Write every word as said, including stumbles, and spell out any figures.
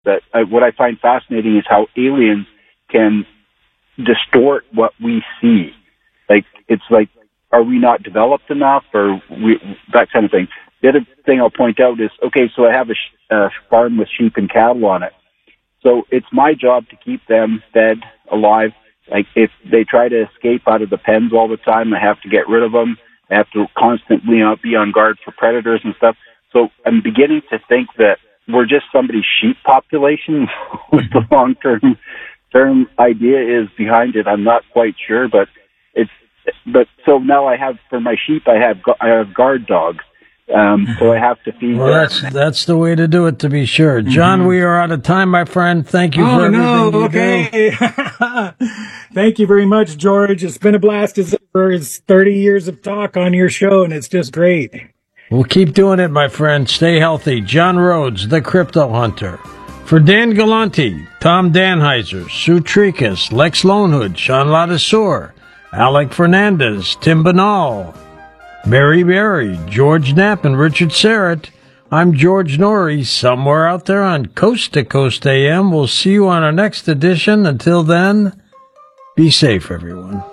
That uh, what I find fascinating is how aliens can distort what we see. Like, it's like, are we not developed enough, or we, that kind of thing. The other thing I'll point out is, okay, so I have a, sh- a farm with sheep and cattle on it. So it's my job to keep them fed, alive. Like, if they try to escape out of the pens all the time, I have to get rid of them. I have to constantly be on guard for predators and stuff. So I'm beginning to think that we're just somebody's sheep population. What the long-term term idea is behind it, I'm not quite sure, but it's, but so now I have, for my sheep, I have, I have guard dogs. Um, so I have to feed well, them. that's that's the way to do it, to be sure. John, mm-hmm. we are out of time, my friend. Thank you oh, for everything no, you okay. do. Thank you very much, George. It's been a blast. It's thirty years of talk on your show, and it's just great. We'll keep doing it, my friend. Stay healthy. John Rhodes, the Crypto Hunter. For Dan Galanti, Tom Danheiser, Sue Tricus, Lex Lonehood, Sean Ladisseur, Alec Fernandez, Tim Banal, Mary Berry, George Knapp, and Richard Serrett. I'm George Norrie, somewhere out there on Coast to Coast A M. We'll see you on our next edition. Until then, be safe, everyone.